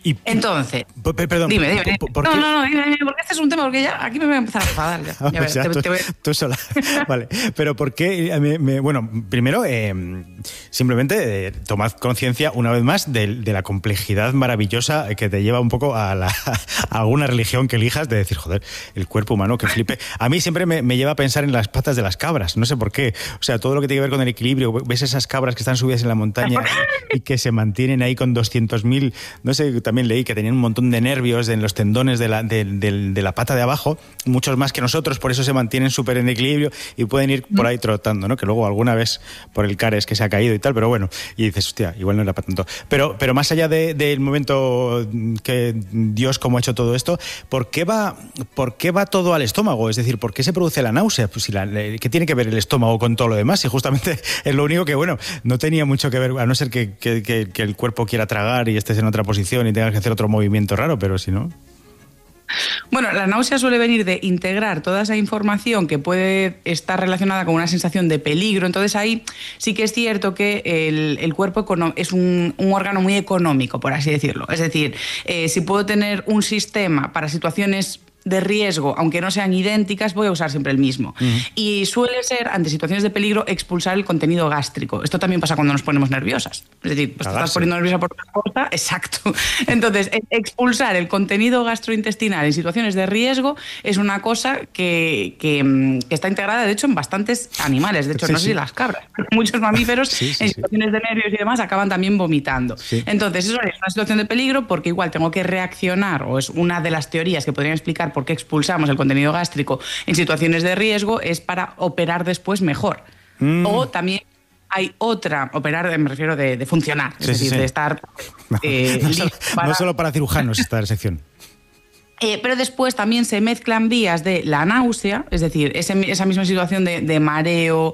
Entonces, perdón, dime. ¿por qué? No, dime, porque este es un tema, porque ya aquí me voy a empezar a enfadar. Ya ves, tú sola. Vale, pero ¿por qué? Bueno, primero, simplemente tomad conciencia una vez más de la complejidad maravillosa que te lleva un poco a alguna religión que elijas, de decir, joder, el cuerpo humano, que flipe. A mí siempre me lleva a pensar en las patas de las cabras, no sé por qué. O sea, todo lo que tiene que ver con el equilibrio, ves esas cabras que están subidas en la montaña y que se mantienen ahí con 200.000, no sé, también leí que tenían un montón de nervios en los tendones de la pata de abajo, muchos más que nosotros, por eso se mantienen súper en equilibrio y pueden ir por ahí trotando, ¿no? Que luego alguna vez por el cares que se ha caído y tal, pero bueno, y dices, hostia, igual no era para tanto. Pero más allá del momento que Dios, como ha hecho todo esto, ¿por qué va todo al estómago? Es decir, ¿por qué se produce la náusea? Pues ¿qué tiene que ver el estómago con todo lo demás? Y justamente es lo único que, bueno, no tenía mucho que ver, a no ser que el cuerpo quiera tragar y estés en otra posición y tengas que hacer otro movimiento raro, pero si no... Bueno, la náusea suele venir de integrar toda esa información que puede estar relacionada con una sensación de peligro. Entonces ahí sí que es cierto que el cuerpo es un órgano muy económico, por así decirlo. Es decir, si puedo tener un sistema para situaciones de riesgo, aunque no sean idénticas, voy a usar siempre el mismo. Y suele ser, ante situaciones de peligro, expulsar el contenido gástrico. Esto también pasa cuando nos ponemos nerviosas. Es decir, pues te estás poniendo nerviosa por una cosa, exacto. Entonces, expulsar el contenido gastrointestinal en situaciones de riesgo es una cosa que está integrada, de hecho, en bastantes animales. De hecho, no sé si las cabras, pero muchos mamíferos en situaciones de nervios y demás acaban también vomitando. Entonces, eso es una situación de peligro porque igual tengo que reaccionar, o es una de las teorías que podrían explicar por qué expulsamos el contenido gástrico en situaciones de riesgo, es para operar después mejor. O también hay otra, operar me refiero de funcionar, es decir, de estar... no solo para cirujanos esta sección. Pero después también se mezclan vías de la náusea, es decir, esa misma situación de mareo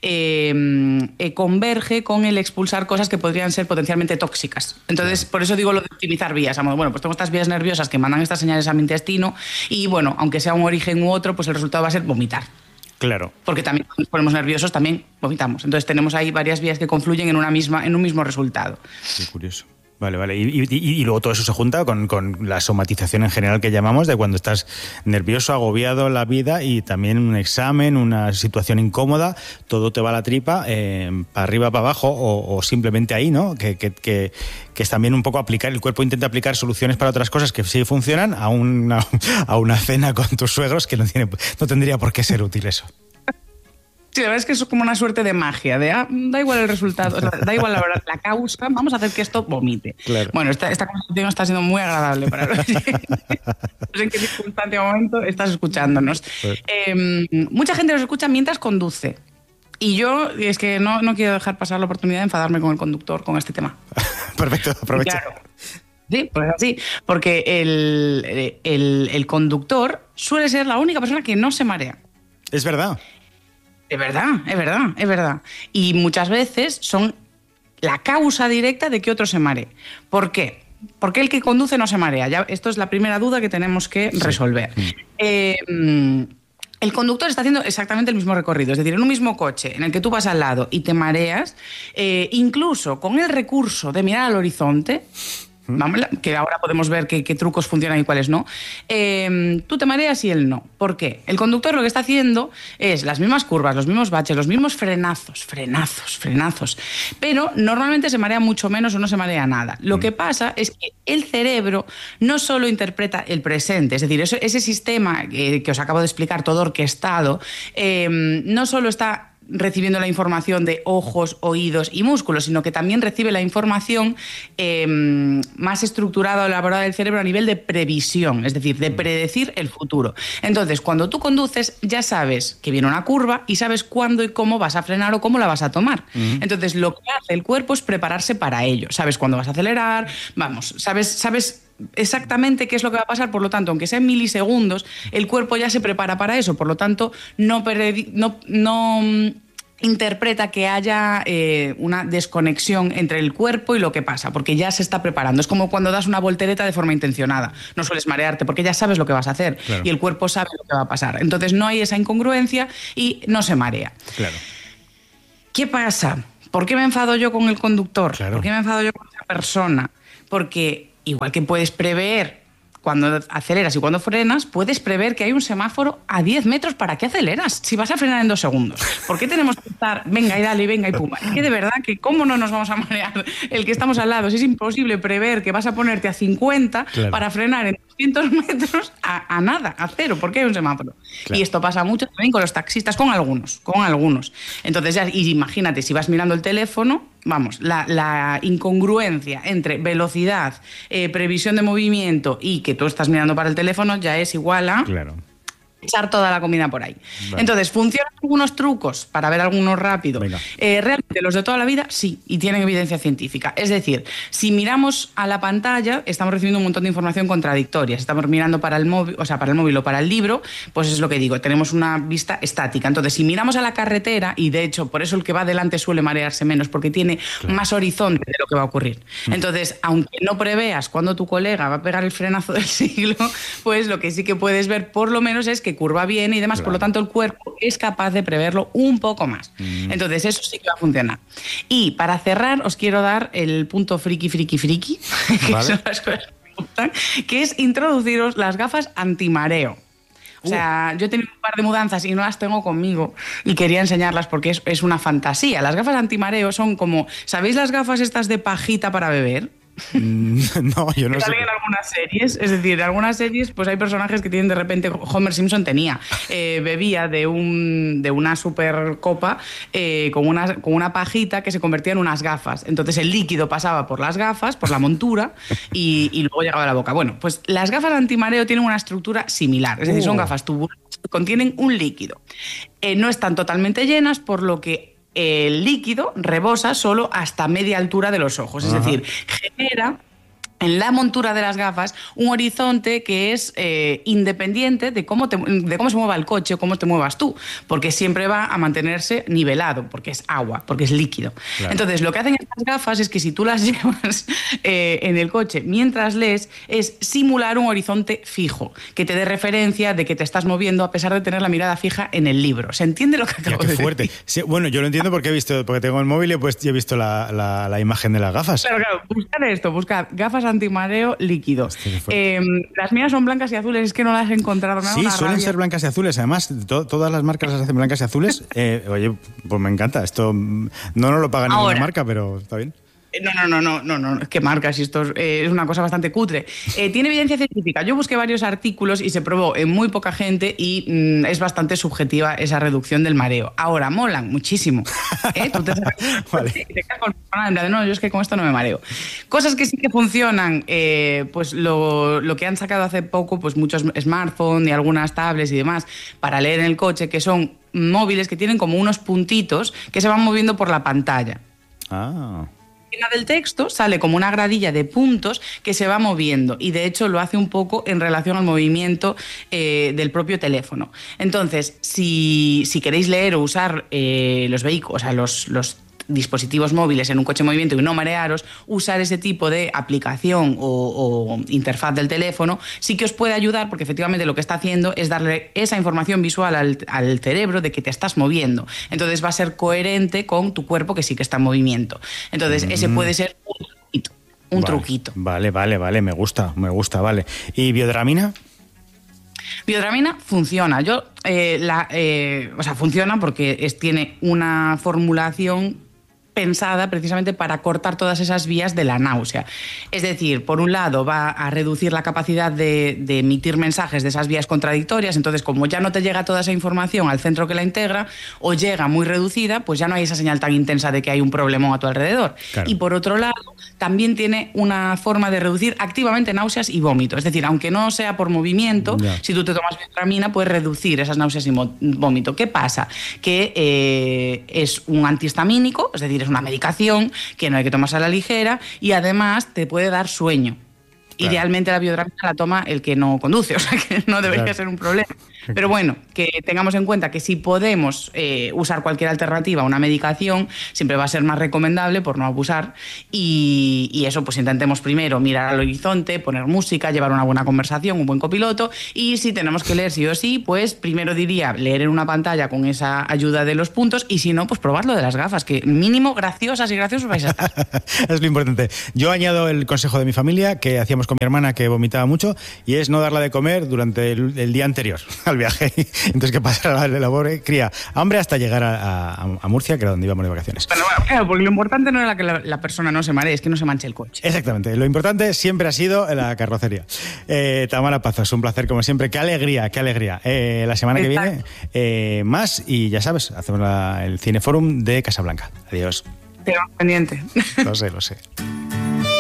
converge con el expulsar cosas que podrían ser potencialmente tóxicas. Entonces, por eso digo lo de optimizar vías. Bueno, pues tengo estas vías nerviosas que mandan estas señales a mi intestino y, bueno, aunque sea un origen u otro, pues el resultado va a ser vomitar. Claro. Porque también cuando nos ponemos nerviosos también vomitamos. Entonces tenemos ahí varias vías que confluyen en un mismo resultado. Qué curioso. Vale. Y luego todo eso se junta con la somatización en general que llamamos, de cuando estás nervioso, agobiado en la vida, y también un examen, una situación incómoda, todo te va a la tripa, para arriba, para abajo, o simplemente ahí, ¿no? Que es también un poco aplicar, el cuerpo intenta aplicar soluciones para otras cosas que sí funcionan a una cena con tus suegros, que no tendría por qué ser útil eso. Sí, la verdad es que es como una suerte de magia, da igual el resultado, da igual la causa, vamos a hacer que esto vomite. Claro. Bueno, esta conversación está siendo muy agradable para los... No sé en qué circunstancia o momento estás escuchándonos. Mucha gente nos escucha mientras conduce. Y yo es que no quiero dejar pasar la oportunidad de enfadarme con el conductor con este tema. Perfecto, aprovecha. Claro. Sí, pues así, porque el conductor suele ser la única persona que no se marea. Es verdad. Es verdad. Y muchas veces son la causa directa de que otro se maree. ¿Por qué? Porque el que conduce no se marea. Ya, esto es la primera duda que tenemos que resolver. El conductor está haciendo exactamente el mismo recorrido. Es decir, en un mismo coche en el que tú vas al lado y te mareas, incluso con el recurso de mirar al horizonte, que ahora podemos ver qué trucos funcionan y cuáles no, tú te mareas y él no. ¿Por qué? El conductor lo que está haciendo es las mismas curvas, los mismos baches, los mismos frenazos, pero normalmente se marea mucho menos o no se marea nada. Lo que pasa es que el cerebro no solo interpreta el presente, es decir, ese sistema que os acabo de explicar, todo orquestado, no solo está recibiendo la información de ojos, oídos y músculos, sino que también recibe la información más estructurada o elaborada del cerebro a nivel de previsión, es decir, de predecir el futuro. Entonces, cuando tú conduces, ya sabes que viene una curva y sabes cuándo y cómo vas a frenar o cómo la vas a tomar. Entonces, lo que hace el cuerpo es prepararse para ello. Sabes cuándo vas a acelerar, sabes exactamente qué es lo que va a pasar, por lo tanto, aunque sea en milisegundos, el cuerpo ya se prepara para eso, por lo tanto, no interpreta que haya una desconexión entre el cuerpo y lo que pasa, porque ya se está preparando. Es como cuando das una voltereta de forma intencionada. No sueles marearte porque ya sabes lo que vas a hacer, claro, y el cuerpo sabe lo que va a pasar. Entonces no hay esa incongruencia y no se marea. Claro. ¿Qué pasa? ¿Por qué me enfado yo con el conductor? Claro. ¿Por qué me enfado yo con esa persona? Porque igual que puedes prever cuando aceleras y cuando frenas, puedes prever que hay un semáforo a 10 metros. ¿Para qué aceleras? Si vas a frenar en 2 segundos. ¿Por qué tenemos que estar, venga y dale, venga y puma? Es que de verdad que cómo no nos vamos a marear el que estamos al lado. Si es imposible prever que vas a ponerte a 50 para frenar en 200 metros a nada, a cero, porque hay un semáforo. Claro. Y esto pasa mucho también con los taxistas, con algunos. Entonces ya, y imagínate, si vas mirando el teléfono, vamos, la incongruencia entre velocidad, previsión de movimiento y que tú estás mirando para el teléfono ya es igual a... Claro. Echar toda la comida por ahí. Vale. Entonces, ¿funcionan algunos trucos? Para ver algunos rápido. Realmente los de toda la vida, sí, y tienen evidencia científica. Es decir, si miramos a la pantalla, estamos recibiendo un montón de información contradictoria. Si estamos mirando para el móvil, o para el libro, pues es lo que digo, tenemos una vista estática. Entonces, si miramos a la carretera, y de hecho, por eso el que va adelante suele marearse menos, porque tiene más horizonte de lo que va a ocurrir. Entonces, aunque no preveas cuándo tu colega va a pegar el frenazo del siglo, pues lo que sí que puedes ver, por lo menos, es que curva bien y demás, por lo tanto el cuerpo es capaz de preverlo un poco más. Entonces eso sí que va a funcionar. Y para cerrar os quiero dar el punto friki, que son las cosas que me gustan, que es introduciros las gafas antimareo. O sea, yo he tenido un par de mudanzas y no las tengo conmigo y quería enseñarlas porque es una fantasía. Las gafas antimareo son como, ¿sabéis las gafas estas de pajita para beber? No, yo no sé. En algunas series, es decir, en algunas series pues hay personajes que tienen de repente, Homer Simpson tenía, bebía de una super copa con una pajita que se convertía en unas gafas. Entonces el líquido pasaba por las gafas, por la montura y luego llegaba a la boca. Bueno, pues las gafas antimareo tienen una estructura similar, es decir, son gafas tubulares que contienen un líquido. No están totalmente llenas, por lo que el líquido rebosa solo hasta media altura de los ojos. Es decir, genera en la montura de las gafas un horizonte que es independiente de cómo se mueva el coche o cómo te muevas tú, porque siempre va a mantenerse nivelado, porque es agua, porque es líquido. Claro. Entonces, lo que hacen estas gafas es que si tú las llevas en el coche mientras lees, es simular un horizonte fijo, que te dé referencia de que te estás moviendo a pesar de tener la mirada fija en el libro. ¿Se entiende lo que acabo de decir? Qué fuerte. Sí, bueno, yo lo entiendo porque tengo el móvil y pues he visto la imagen de las gafas. Claro, buscad gafas antimareo líquido. Las mías son blancas y azules, es que no las he encontrado. Sí, suelen ser blancas y azules. Además, todas las marcas las hacen blancas y azules. Oye, pues me encanta. Esto no nos lo paga ninguna marca, pero está bien. No, ¿qué marcas? Esto es una cosa bastante cutre. Tiene evidencia científica. Yo busqué varios artículos y se probó en muy poca gente y es bastante subjetiva esa reducción del mareo. Ahora, molan muchísimo. Tú te no, yo es que con esto no me mareo. Cosas que sí que funcionan, pues lo que han sacado hace poco, pues muchos smartphones y algunas tablets y demás, para leer en el coche, que son móviles que tienen como unos puntitos que se van moviendo por la pantalla. Del texto sale como una gradilla de puntos que se va moviendo y de hecho lo hace un poco en relación al movimiento del propio teléfono. Entonces, si queréis leer o usar los vehículos, o sea, los dispositivos móviles en un coche en movimiento y no marearos, usar ese tipo de aplicación o interfaz del teléfono sí que os puede ayudar, porque efectivamente lo que está haciendo es darle esa información visual al cerebro de que te estás moviendo. Entonces va a ser coherente con tu cuerpo que sí que está en movimiento. Entonces ese puede ser un truquito. Vale, me gusta, vale. ¿Y biodramina? Biodramina funciona. Funciona porque tiene una formulación pensada precisamente para cortar todas esas vías de la náusea. Es decir, por un lado va a reducir la capacidad de emitir mensajes de esas vías contradictorias, entonces como ya no te llega toda esa información al centro que la integra o llega muy reducida, pues ya no hay esa señal tan intensa de que hay un problemón a tu alrededor. Claro. Y por otro lado, también tiene una forma de reducir activamente náuseas y vómito. Es decir, aunque no sea por movimiento, si tú te tomas biodramina puedes reducir esas náuseas y vómito. ¿Qué pasa? Que es un antihistamínico, es decir, es una medicación que no hay que tomarse a la ligera y además te puede dar sueño. Claro. Idealmente la biodramina la toma el que no conduce, o sea que no debería ser un problema. Pero bueno, que tengamos en cuenta que si podemos usar cualquier alternativa a una medicación, siempre va a ser más recomendable por no abusar, y eso, pues intentemos primero mirar al horizonte, poner música, llevar una buena conversación, un buen copiloto, y si tenemos que leer sí o sí, pues primero diría leer en una pantalla con esa ayuda de los puntos, y si no, pues probar lo de las gafas, que mínimo graciosas y graciosos vais a estar. Es lo importante. Yo añado el consejo de mi familia que hacíamos con mi hermana, que vomitaba mucho, y es no darla de comer durante el día anterior al viaje. Entonces, que pasara la pobre cría hambre hasta llegar a Murcia, que era donde íbamos de vacaciones. Bueno, claro, porque lo importante no era que la persona no se maree, es que no se manche el coche. Exactamente. Lo importante siempre ha sido la carrocería. Tamara Pazos, un placer como siempre. Qué alegría, qué alegría. La semana que viene más, y ya sabes, hacemos el Cineforum de Casablanca. Adiós. Te vamos pendiente. Lo sé.